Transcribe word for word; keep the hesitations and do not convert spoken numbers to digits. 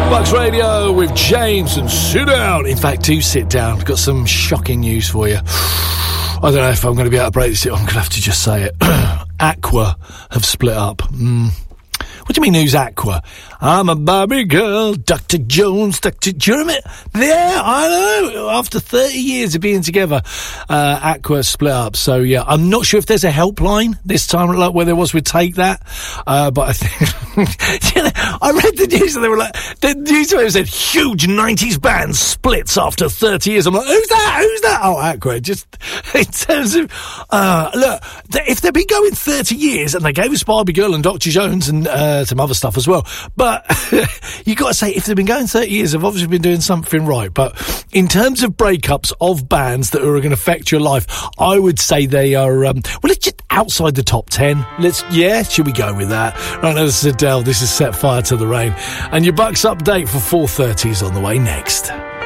Bucks Radio with James and sit down. In fact, do sit down. I've got some shocking news for you. I don't know if I'm going to be able to break this. I'm going to have to just say it. Aqua have split up. Mm. What do you mean, who's Aqua? I'm a Barbie girl, Doctor Jones, Doctor Do you remember? Yeah, I know. After thirty years of being together, uh, Aqua split up. So, yeah, I'm not sure if there's a helpline this time, like where there was with Take That. Uh, but I think... you know, I read the news and they were like... The newspaper said, huge nineties band splits after thirty years. I'm like, who's that? Who's that? Oh, Aqua. Just in terms of... Uh, look, if they've been going thirty years and they gave us Barbie Girl and Doctor Jones and... Uh, some other stuff as well, but you got to say, if they've been going thirty years, they've obviously been doing something right. But in terms of breakups of bands that are going to affect your life, I would say they are um, well, it's just outside the top ten. Let's yeah should we go with that? Right now, this is Adele. This is Set Fire to the Rain, and your Bucks update for four thirty is on the way next.